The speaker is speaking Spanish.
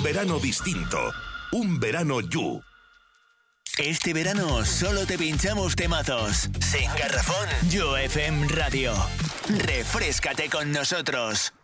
verano distinto. Un verano You. Este verano solo te pinchamos temazos. Sin garrafón, You FM Radio. Refréscate con nosotros.